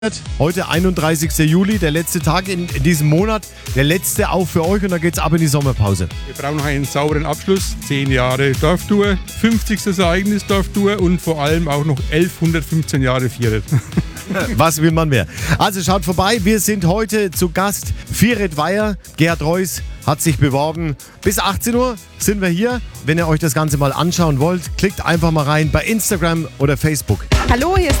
Heute 31. Juli, der letzte Tag in diesem Monat, der letzte auch für euch und dann geht's ab in die Sommerpause. Wir brauchen noch einen sauberen Abschluss, 10 Jahre Dorftour, 50. Ereignis Dorftour und vor allem auch noch 1115 Jahre Vieret. Was will man mehr? Also schaut vorbei, wir sind heute zu Gast. Vieret Weiher, Gerhard Reuss hat sich beworben. Bis 18 Uhr sind wir hier. Wenn ihr euch das Ganze mal anschauen wollt, klickt einfach mal rein bei Instagram oder Facebook. Hallo, hier ist